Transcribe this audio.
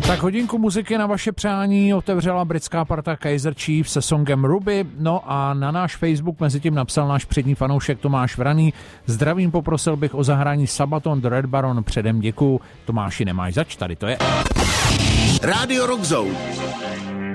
Tak hodinku muziky na vaše přání otevřela britská parta Kaiser Chiefs se songem Ruby, no a na náš Facebook mezi tím napsal náš přední fanoušek Tomáš Vraný. Zdravím, poprosil bych o zahrání Sabaton The Red Baron, předem děkuju. Tomáši, nemáš zač, tady to je. Radio Rock Zone.